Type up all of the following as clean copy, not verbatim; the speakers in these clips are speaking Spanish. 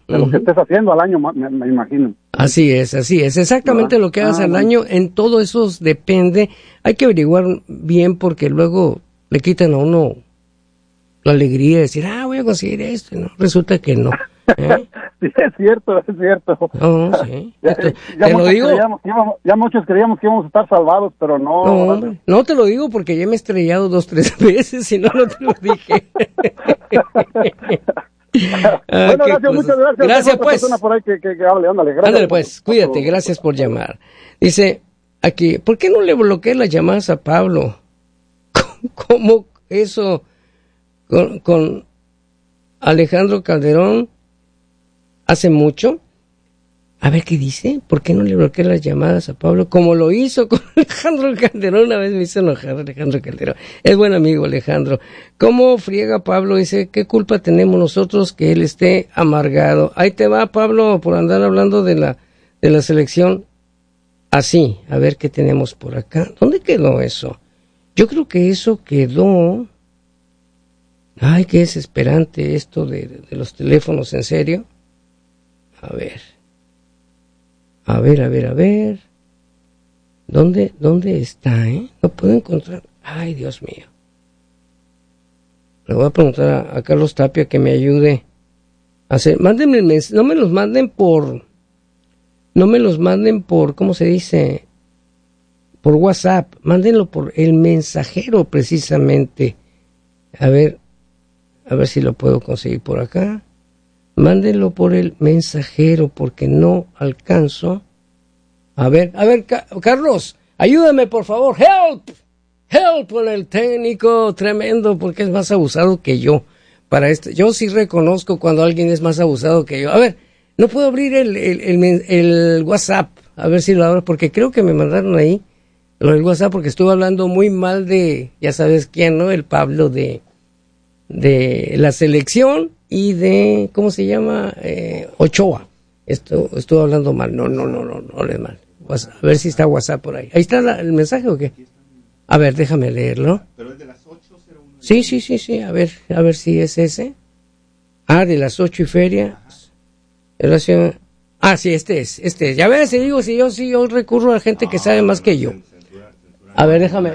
de lo que estés haciendo al año, me imagino. Así es, exactamente lo que hagas al año, en todo eso depende, hay que averiguar bien porque luego le quitan a uno la alegría de decir, voy a conseguir esto, ¿no? Resulta que no. Sí, es cierto. Oh, sí. Te lo digo. Ya muchos creíamos que íbamos a estar salvados, pero no. No, hombre, no te lo digo porque ya me he estrellado 2-3 veces, y no te lo dije. Bueno, gracias, muchas gracias. Gracias, pues. Por ahí que hable, gracias. Ándale, pues, cuídate, gracias por llamar. Dice aquí, ¿por qué no le bloqueé las llamadas a Pablo? ¿Cómo eso con Alejandro Calderón hace mucho? A ver qué dice. ¿Por qué no le bloqueé las llamadas a Pablo? Como lo hizo con Alejandro Calderón. Una vez me hizo enojar Alejandro Calderón. Es buen amigo Alejandro. ¿Cómo friega Pablo? Dice, ¿qué culpa tenemos nosotros que él esté amargado? Ahí te va, Pablo, por andar hablando de la selección. Así, a ver qué tenemos por acá. ¿Dónde quedó eso? Yo creo que eso quedó... Ay, qué desesperante esto de los teléfonos, en serio. A ver. ¿Dónde está, No puedo encontrar. Ay, Dios mío. Le voy a preguntar a Carlos Tapia que me ayude a hacer. Mándenme el mensaje. No me los manden por, ¿cómo se dice? Por WhatsApp. Mándenlo por el mensajero, precisamente. A ver si lo puedo conseguir por acá. Mándenlo por el mensajero porque no alcanzo. A ver, Carlos, ayúdame por favor. Help con el técnico tremendo porque es más abusado que yo. Para esto, yo sí reconozco cuando alguien es más abusado que yo. A ver, no puedo abrir el WhatsApp. A ver si lo abro porque creo que me mandaron ahí lo del WhatsApp porque estuve hablando muy mal de, ya sabes quién, ¿no? El Pablo de la selección y de, ¿cómo se llama? Ochoa. Estuve hablando mal. No le mal. A ver si está WhatsApp por ahí. ¿Ahí está el mensaje o qué? A ver, déjame leerlo. Pero es de las 8:01. Sí. A ver si es ese. De las 8 y feria. Sí, este es. Ya ves, digo, si yo recurro a gente que sabe más que yo. A ver, déjame.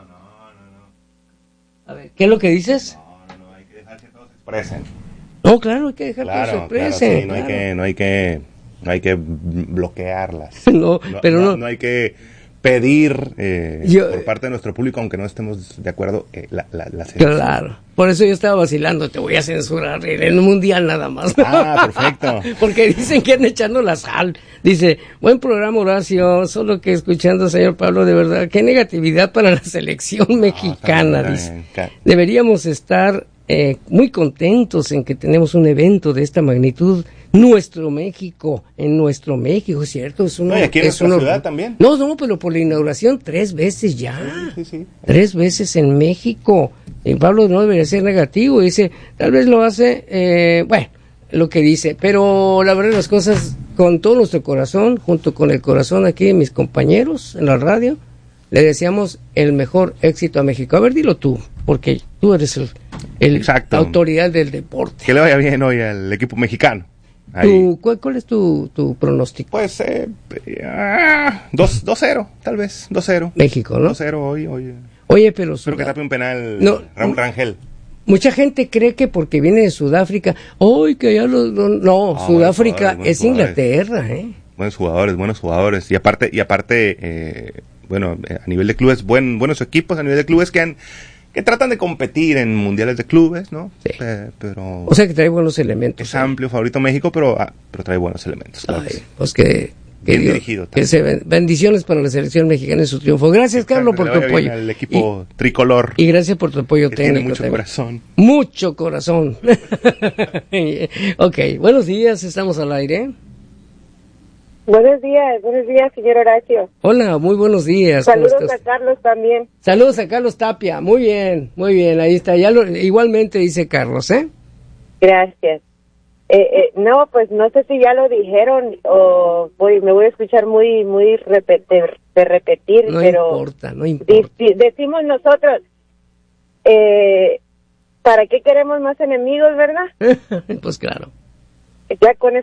A ver, ¿qué es lo que dices? No, hay que dejar que todos se expresen. No, claro, hay que dejar que todos se expresen. Claro, sí, no hay que bloquearlas. No hay que pedir por parte de nuestro público, aunque no estemos de acuerdo, la censura. Claro, por eso yo estaba vacilando, te voy a censurar en un mundial nada más. Perfecto. Porque dicen que andan echando la sal. Dice, buen programa, Horacio, solo que escuchando, señor Pablo, de verdad, qué negatividad para la selección mexicana. Dice, deberíamos estar muy contentos en que tenemos un evento de esta magnitud. Nuestro México, ¿cierto? Es una, y aquí en nuestra ciudad también. No, pero por la inauguración 3 veces ya. Sí. 3 veces en México. Y Pablo no debería ser negativo. Dice, tal vez lo hace, lo que dice. Pero la verdad las cosas, con todo nuestro corazón, junto con el corazón aquí de mis compañeros en la radio, le deseamos el mejor éxito a México. A ver, dilo tú, porque tú eres la autoridad del deporte. Que le vaya bien hoy al equipo mexicano. ¿Cuál es tu pronóstico? Pues 2-0, tal vez, 2-0. México, ¿no? 2-0 hoy. Oye, pero... Espero que tape un penal Raúl Rangel. Mucha gente cree que porque viene de Sudáfrica, que allá Sudáfrica es Inglaterra, Buenos jugadores. Y aparte, a nivel de clubes, buenos equipos, a nivel de clubes que tratan de competir en mundiales de clubes, ¿no? Sí. Pero o sea que trae buenos elementos. Es amplio favorito México, pero trae buenos elementos. Claro. Pues que bien dirigido. Bendiciones para la selección mexicana en su triunfo. Gracias, Carlos, por tu apoyo. Al equipo tricolor. Y gracias por tu apoyo técnico. Tiene mucho corazón. Mucho corazón. Ok, buenos días, estamos al aire. Buenos días, señor Horacio. Hola, muy buenos días. Saludos a Carlos también. Saludos a Carlos Tapia, muy bien, ahí está. Igualmente dice Carlos, Gracias. No, pues no sé si ya lo dijeron o me voy a escuchar muy repetir, no pero importa. Decimos nosotros, ¿para qué queremos más enemigos, verdad? Pues claro. Ya con